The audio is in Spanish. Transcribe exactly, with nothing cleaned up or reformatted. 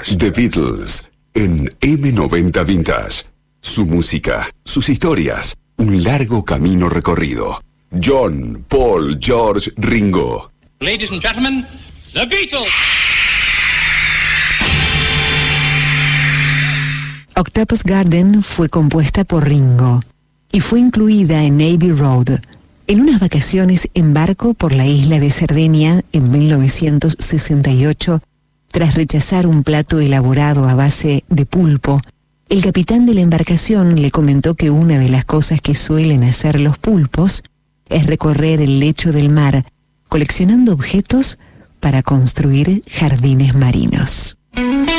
The Beatles en eme noventa Vintage. Su música, sus historias, un largo camino recorrido. John, Paul, George, Ringo. Ladies and gentlemen, The Beatles. Octopus Garden fue compuesta por Ringo y fue incluida en Abbey Road en unas vacaciones en barco por la isla de Cerdeña en mil novecientos sesenta y ocho. Tras rechazar un plato elaborado a base de pulpo, el capitán de la embarcación le comentó que una de las cosas que suelen hacer los pulpos es recorrer el lecho del mar coleccionando objetos para construir jardines marinos.